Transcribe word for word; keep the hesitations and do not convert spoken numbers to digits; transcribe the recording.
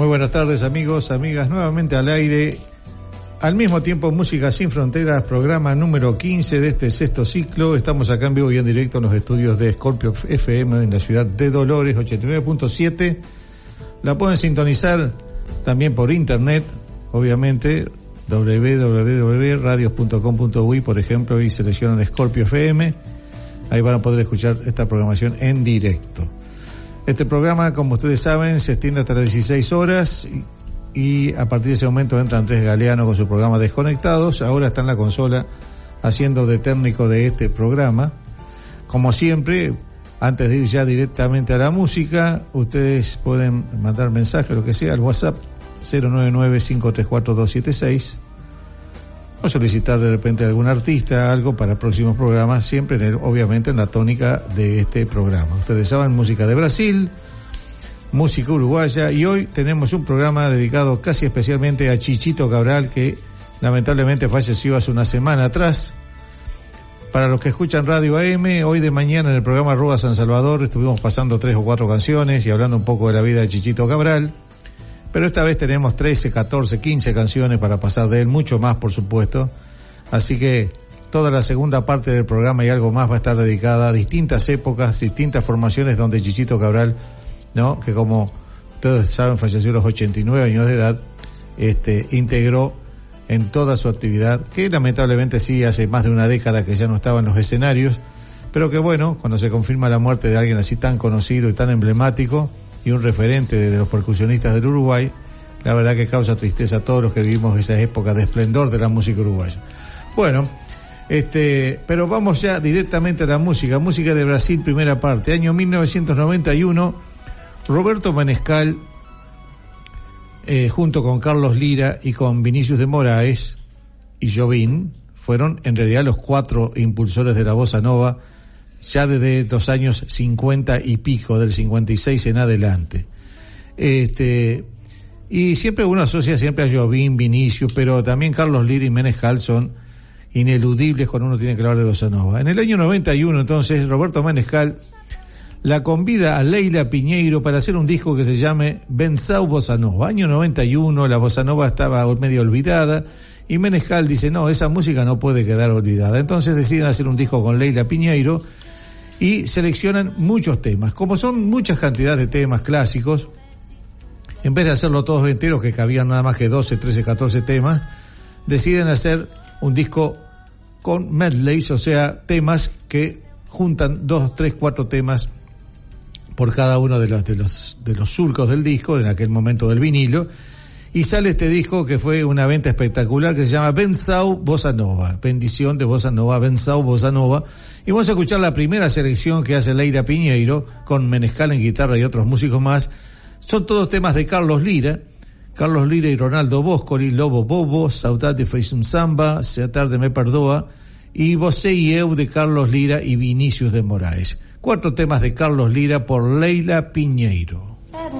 Muy buenas tardes, amigos, amigas, nuevamente al aire. Al mismo tiempo, Música Sin Fronteras, programa número quince de este sexto ciclo. Estamos acá en vivo y en directo en los estudios de Scorpio F M en la ciudad de Dolores, ochenta y nueve punto siete. La pueden sintonizar también por internet, obviamente, doble u doble u doble u punto radios punto com punto u y, por ejemplo, y seleccionan Scorpio F M. Ahí van a poder escuchar esta programación en directo. Este programa, como ustedes saben, se extiende hasta las dieciséis horas y, y a partir de ese momento entra Andrés Galeano con su programa Desconectados. Ahora está en la consola haciendo de técnico de este programa. Como siempre, antes de ir ya directamente a la música, ustedes pueden mandar mensajes, lo que sea, al WhatsApp cero nueve nueve, cinco tres cuatro, dos siete seis o solicitar de repente a algún artista, algo para próximos programas, siempre en el, obviamente en la tónica de este programa. Ustedes saben, música de Brasil, música uruguaya, y hoy tenemos un programa dedicado casi especialmente a Chichito Cabral, que lamentablemente falleció hace una semana atrás. Para los que escuchan Radio A M, hoy de mañana en el programa Rúa San Salvador estuvimos pasando tres o cuatro canciones y hablando un poco de la vida de Chichito Cabral. Pero esta vez tenemos trece, catorce, quince canciones para pasar de él, mucho más por supuesto. Así que toda la segunda parte del programa y algo más va a estar dedicada a distintas épocas, distintas formaciones donde Chichito Cabral, ¿no?, que como ustedes saben falleció a los ochenta y nueve años de edad, este, integró en toda su actividad, que lamentablemente sí hace más de una década que ya no estaba en los escenarios, pero que bueno, cuando se confirma la muerte de alguien así tan conocido y tan emblemático, y un referente de los percusionistas del Uruguay, la verdad que causa tristeza a todos los que vivimos esa época de esplendor de la música uruguaya. Bueno, este, pero vamos ya directamente a la música, música de Brasil, primera parte, año mil novecientos noventa y uno, Roberto Menescal, eh, junto con Carlos Lira y con Vinicius de Moraes y Jobim, fueron en realidad los cuatro impulsores de la bossa nova, ya desde los años cincuenta y pico, del cincuenta y seis en adelante. Este, y siempre uno asocia siempre a Jobim, Vinicius, pero también Carlos Lira y Menescal son ineludibles cuando uno tiene que hablar de bossa nova. En el año noventa y uno, entonces, Roberto Menescal la convida a Leila Piñeiro para hacer un disco que se llame Benzao Bossa Nova. Año noventa y uno, la bossa nova estaba medio olvidada, y Menescal dice, no, esa música no puede quedar olvidada. Entonces deciden hacer un disco con Leila Piñeiro, y seleccionan muchos temas. Como son muchas cantidades de temas clásicos, en vez de hacerlo todos enteros, que cabían nada más que doce, trece, catorce temas, deciden hacer un disco con medleys, o sea, temas que juntan dos, tres, cuatro temas por cada uno de los, de los, de los surcos del disco, en aquel momento del vinilo, y sale este disco que fue una venta espectacular que se llama Benzao Bossa Nova, bendición de Bossa Nova, Benzao Bossa Nova. Y vamos a escuchar la primera selección que hace Leila Piñeiro con Menescal en guitarra y otros músicos más. Son todos temas de Carlos Lira, Carlos Lira y Ronaldo Boscoli, Lobo Bobo, Saudade fez un samba, Se a tarde me perdoa, y Você y Eu de Carlos Lira y Vinicius de Moraes. Cuatro temas de Carlos Lira por Leila Piñeiro.